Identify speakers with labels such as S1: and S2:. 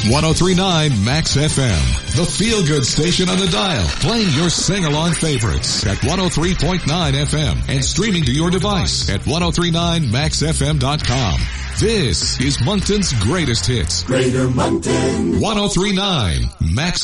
S1: 103.9 Max FM, the feel-good station on the dial, playing your sing-along favorites at 103.9 FM and streaming to your device at 1039maxfm.com. This is Moncton's greatest hits.
S2: Greater Moncton.
S1: 103.9 Max